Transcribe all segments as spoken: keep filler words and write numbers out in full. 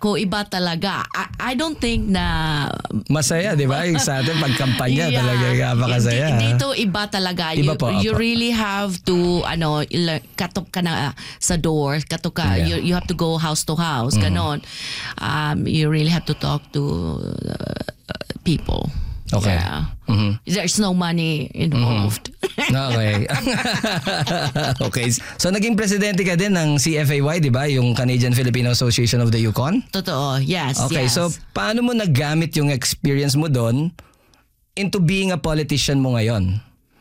Nako, iba talaga. I, I don't think na... Masaya, di ba? Yung sa atin, pagkampanya yeah, talaga napakasaya. Di, dito, iba talaga. Iba you, po, you opo. really have to, ano, il- katok ka na sa door, katok ka, Yeah. you, you have to go house to house, Mm-hmm. ganon. Um, you really have to talk to uh, people. Okay. Yeah. Mhm. There's no money involved. Okay. Okay. So naging presidente ka din ng C F A Y, di ba? Yung Canadian Filipino Association of the Yukon? Totoo, yes, Okay, yes. so paano mo nagamit yung experience mo doon into being a politician mo ngayon?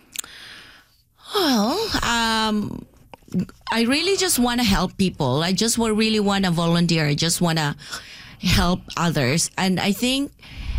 Well, um, I really just want to help people. I just wa- really want to volunteer. I just want to help others. And I think,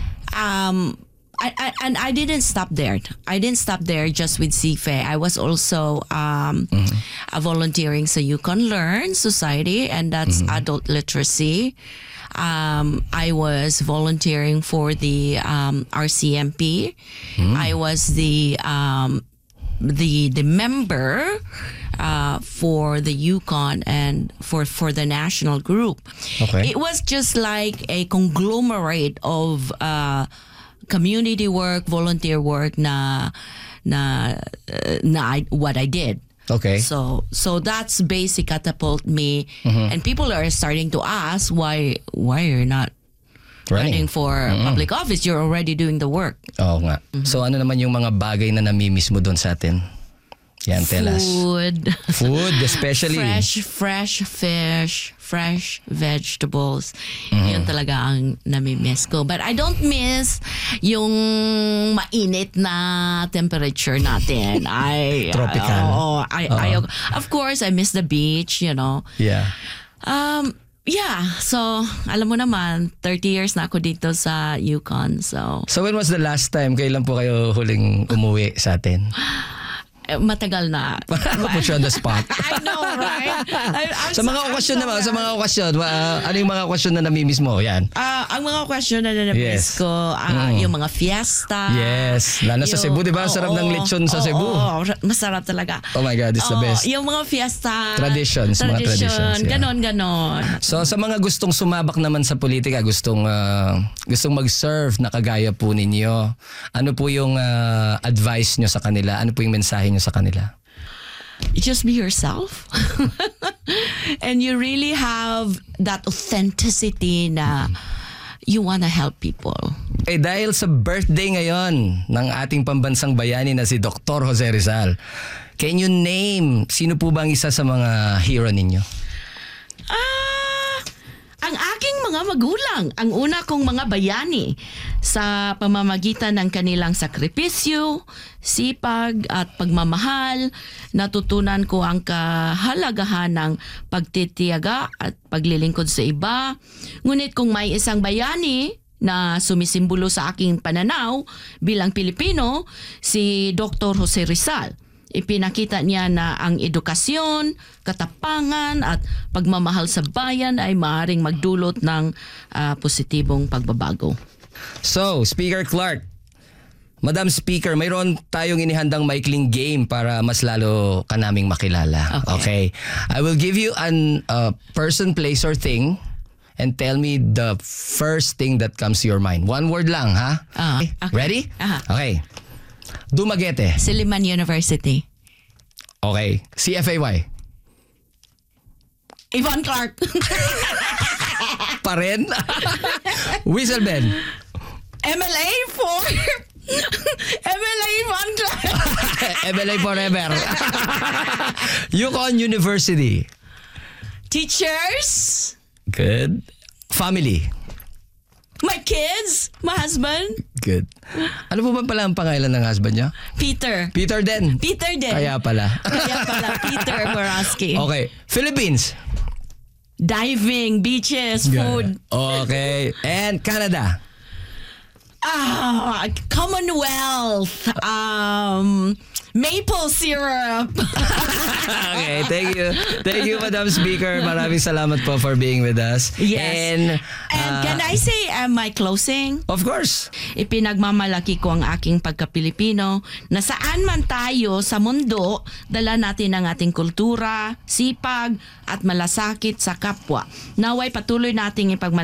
um, I, I, and I didn't stop there. I didn't stop there just with C F A. I was also um, Mm-hmm. uh, volunteering sa Yukon Learn Society, and that's Mm-hmm. adult literacy. Um, I was volunteering for the um, R C M P. Mm. I was the um, the the member uh, for the Yukon and for for the national group. Okay. It was just like a conglomerate of uh, community work, volunteer work na na uh, na I, what I did. Okay. So so that's basic catapult me, and people are starting to ask why why you're not running for public office. You're already doing the work. Oo nga. So ano naman yung mga bagay na namimiss mo doon sa atin? Yan, tell us. Food. Food, especially. Fresh, fresh fish, fresh vegetables. Yun talaga ang namimiss ko. But I don't miss yung mainit na temperature natin. I, Tropical. Oh, I, I, of course, I miss the beach, you know. Yeah. Um, yeah, so alam mo naman, thirty years na ako dito sa Yukon. So, So when was the last time, kailan po kayo huling umuwi sa atin? eh, matagal na. Put you on the spot. I know, right? I, I'm Sa so- mga I'm okasyon so naman, sa glad. mga okasyon, uh, ano yung mga okasyon na namimiss mo? Yan. Ah, ang mga question na na-miss Yes. ko, ah, Mm. yung mga fiesta. Yes. Lalo sa yung- Cebu, di ba? Sarap ng oo, lechon sa oo, Cebu. oo, masarap talaga. Oh my God, it's the Oo, best. Yung mga fiesta. Traditions, mga tradition, traditions, yeah. Ganon, ganon. So sa mga gustong sumabak naman sa politika, gustong uh, gustong mag-serve na kagaya po ninyo, ano po yung uh, advice nyo sa kanila? Ano po yung mensahe nyo sa kanila? Just be yourself. And you really have that authenticity na you wanna help people. Eh dahil sa birthday ngayon ng ating pambansang bayani na si Doctor Jose Rizal, can you name sino po ba ang isa sa mga hero ninyo? Ah, ang aking mga magulang, ang una kong mga bayani sa pamamagitan ng kanilang sakripisyo, sipag at pagmamahal, natutunan ko ang kahalagahan ng pagtitiyaga at paglilingkod sa iba. Ngunit kung may isang bayani na sumisimbolo sa aking pananaw bilang Pilipino, si Doctor Jose Rizal. Ipinakita niya na ang edukasyon, katapangan at pagmamahal sa bayan ay maaaring magdulot ng ah, positibong pagbabago. So, Speaker Clark, Madam Speaker, mayroon tayong inihandang maikling game para mas lalo ka naming makilala. Okay. I will give you an uh, person, place, or thing and tell me the first thing that comes to your mind. One word lang, ha? Ah, Okay. okay. Ready? Aha. Okay. Dumaguete. Silliman University. Okay. C F A Y. Yvonne Clark. Pa rin? Whistle Ben. M L A for M L A Yvonne Clark. M L A forever. Yukon University. Teachers. Good. Family. My kids. My husband. Good. Ano po ba pala ang pangalan ng husband niya? Peter. Peter din. Peter din. Kaya pala. Kaya pala. Peter Borowski. Okay. Philippines. Diving, beaches, food. Okay. And Canada. Ah, Commonwealth. Um, maple syrup. Okay. Thank you. Thank you, Madam Speaker. Maraming salamat po for being with us. Yes. And, And uh, can I say uh, my closing? of course. Ipinagmamalaki ko ang aking pagka-Pilipino na saan man tayo sa mundo, dala natin ang ating kultura, sipag at malasakit sa kapwa. Naway patuloy nating ipagmalaki